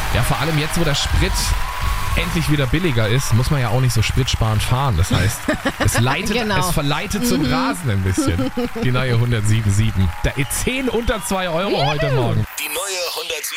Ja, vor allem jetzt, wo der Sprit endlich wieder billiger ist, muss man ja auch nicht so spritsparend fahren. Das heißt, es verleitet zum Rasen ein bisschen. Die neue 107.7. Der E10 unter 2 € heute Morgen. Die neue 107.